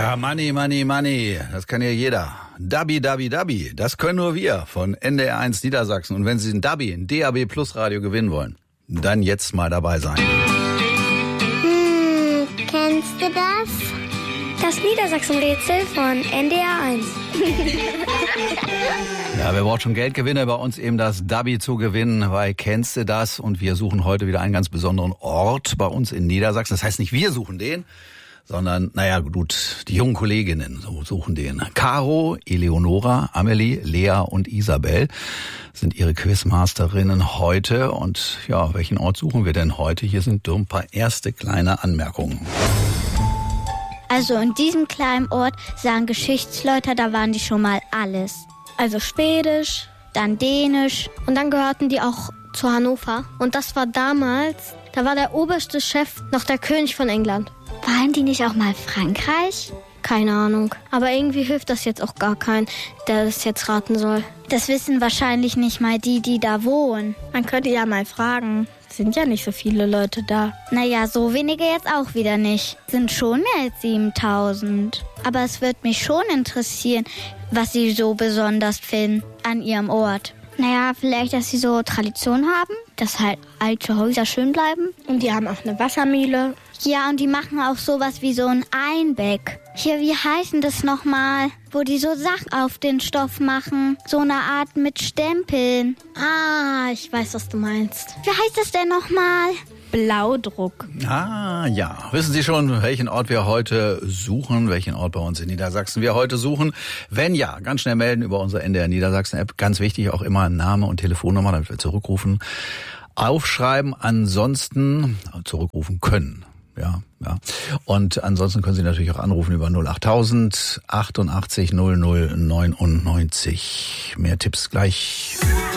Ja, Money. Das kann ja jeder. Dabi. Das können nur wir von NDR1 Niedersachsen. Und wenn Sie ein DAB Plus Radio gewinnen wollen, dann jetzt mal dabei sein. Kennst du das? Das Niedersachsen-Rätsel von NDR1. Ja, wer braucht schon Geldgewinne? Bei uns eben das Dabi zu gewinnen, weil kennst du das? Und wir suchen heute wieder einen ganz besonderen Ort bei uns in Niedersachsen. Das heißt nicht, wir suchen den, sondern, die jungen Kolleginnen suchen den. Caro, Eleonora, Amelie, Lea und Isabel sind ihre Quizmasterinnen heute. Und ja, welchen Ort suchen wir denn heute? Hier sind so ein paar erste kleine Anmerkungen. Also in diesem kleinen Ort sagen Geschichtsleute, da waren die schon mal alles. Also Schwedisch, Dann Dänisch. und dann gehörten die auch zu Hannover. Und das war damals, da war der oberste Chef noch der König von England. Waren die nicht auch mal Frankreich? Keine Ahnung. Aber irgendwie hilft das jetzt auch gar keinen, der das jetzt raten soll. Das wissen wahrscheinlich nicht mal die da wohnen. Man könnte ja mal fragen. Es sind ja nicht so viele Leute da. Naja, so wenige jetzt auch wieder nicht. Sind schon mehr als 7000. Aber es wird mich schon interessieren, was sie so besonders finden an ihrem Ort. Naja, vielleicht, dass sie so Tradition haben, dass halt alte Häuser schön bleiben. Und die haben auch eine Wassermühle. Ja, und die machen auch sowas wie so ein Einbeck. Hier, wie heißen das nochmal? Wo die so Sachen auf den Stoff machen. So eine Art mit Stempeln. Ah, ich weiß, was du meinst. Wie heißt das denn nochmal? Blaudruck. Ah, ja. Wissen Sie schon, welchen Ort wir heute suchen? Welchen Ort bei uns in Niedersachsen wir heute suchen? Wenn ja, ganz schnell melden über unsere NDR Niedersachsen-App. Ganz wichtig, auch immer Name und Telefonnummer, damit wir zurückrufen. Aufschreiben, ansonsten zurückrufen können. Ja. Und ansonsten können Sie natürlich auch anrufen über 08000 88 00 99. Mehr Tipps gleich.